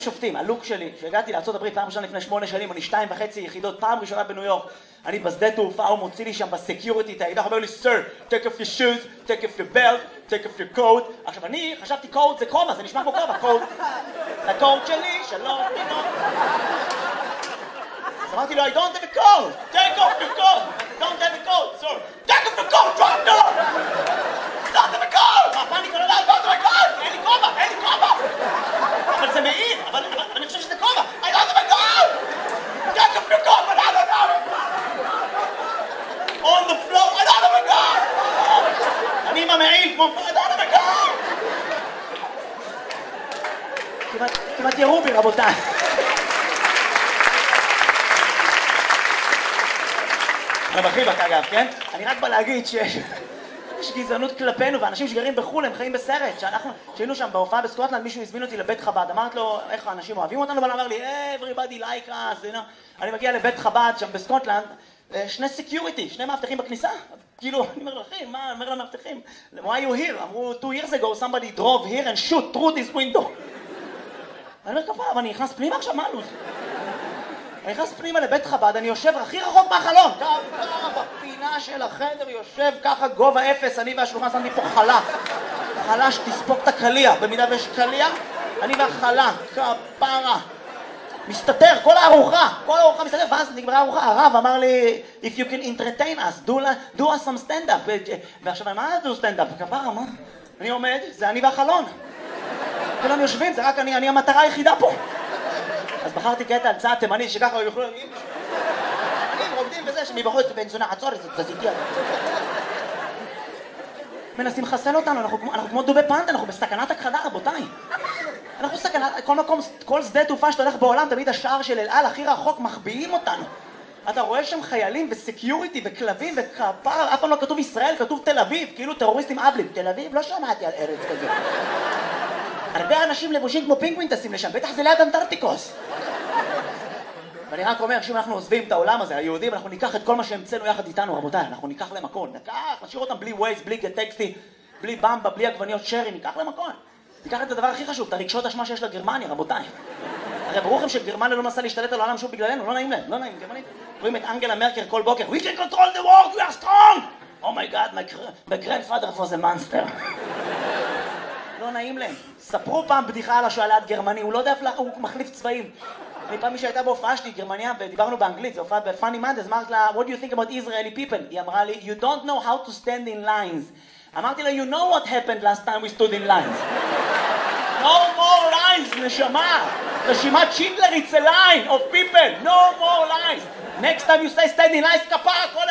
שופטים, הלוק שלי, שהגעתי לארצות הברית פעם ראשונה לפני 8 שנים, אני 2.5 יחידות, פעם ראשונה בניו יורק, אני בשדה תעופה, הוא מוציא לי שם בסקיוריטי את העידה, הוא אומר לי, Sir, take off your shoes, take off your belt, take off your coat. עכשיו אני חשבתי coat זה כובע, זה נשמע כמו כובע, coat. זה coat שלי, שלום, פינות. אז אמרתי לו, I don't have a coat, take off your coat, don't have a coat, sir, take off your coat, drop down. don't have a coat, הפאניקה לא יודעת, don't have a coat, אין לי כובע, אין לי כובע. אבל זה מעיר, אבל אני חושב שזה כובע, I don't have a coat, take off your coat, but I don't have it. on the floor, I don't have a coat. אני עם המעיל כמו, I don't have a coat. כמעט ירו בי, רבותיי. אני מרחיבק אגב, כן? אני רק בא להגיד שיש גזענות כלפינו, ואנשים שגרים בחו"ל הם חיים בסרט. כשהיינו שם בהופעה בסקוטלנד, מישהו הזמין אותי לבית חב"ד, אמרת לו איך האנשים אוהבים אותנו, ואני אמר לי, everybody like us, you know. אני מגיע לבית חב"ד שם בסקוטלנד, שני מאבטחים בכניסה. כאילו, אני אומר לכם, מה? אומר למאבטחים, why you here? אמרו, 2 years ago somebody drove here and shoot through this window. אני אומר כפה, אבל אני נכנס פנימה עכשיו, מה לוז? אני נכנס פנימה לבית חב"ד, אני יושב הכי רחוק מהחלון, ככה בפינה של החדר, יושב ככה גובה 0, אני והשולחן שמתי פה חלה שתספוק את הקליע, במידה ויש קליע, אני והחלה, כפרה, מסתתר, כל הארוחה מסתתר, ואז נגמרה הארוחה, הרב אמר לי, if you can entertain us, do us some stand-up, ועכשיו מה זה stand-up? כפרה, מה? אני עומד, זה אני והחלון, כולם יושבים, זה רק אני המטרה היחידה פה. אז בחרתי קטע על צעד תימני שככה יוכלו להגיד אני רוקדים וזה שמבחוץ בן זונה עצור איזה תזזיתי מנסים לחסל אותנו, אנחנו כמו דובי פנדה, אנחנו בסכנת הכחדה רבותיי. אנחנו סכנת, כל מקום, כל שדה תעופה שאתה הולך בעולם, תמיד השער של אל על הכי רחוק מחביאים אותנו. אתה רואה שם חיילים וסקיוריטי וכלבים וכפר, אף פעם לא כתוב ישראל, כתוב תל אביב, כאילו טרוריסטים אבלים. תל אביב? לא שמעתי על ארץ כזה. הרבה אנשים לבושים כמו פינגווין טסים לשם, בטח זה ליד אנטארקטיקוס. ואני רק אומר, שאם אנחנו עוזבים את העולם הזה, היהודים, אנחנו ניקח את כל מה שהמצאנו יחד איתנו, רבותיי, אנחנו ניקח להם הכל, נשאיר אותם בלי ווייז, בלי טקסטי, בלי במבה, בלי עגבניות שרי, ניקח להם הכל. ניקח את הדבר הכי חשוב, את הרגשות אשמה שיש לגרמניה, רבותיי. הרי ברור לכם שגרמניה לא מנסה להשתלט על העולם שוב בגללנו, לא נעים להם, לא נעים, גרמנית. רואים את אנגלה מרקל כל בוקר, we can control the world, we are strong! Oh my God, my grandfather was a monster. לא נעים להם. ספרו פעם בדיחה על השואלת גרמני, הוא לא יודע איפה, הוא מחליף צבעים. אני פעם מי שהייתה בהופעה שלי, גרמניה, ודיברנו באנגלית, זה הופעה בפאני מנדס, אמרת לה, what do you think about Israeli people? היא אמרה לי, you don't know how to stand in lines. אמרתי לה, you know what happened last time we stood in lines. No more lines, נשמה. רשימת שינדלר, it's a line of people. No more lines. Next time you say stand in lines, כפרה, כל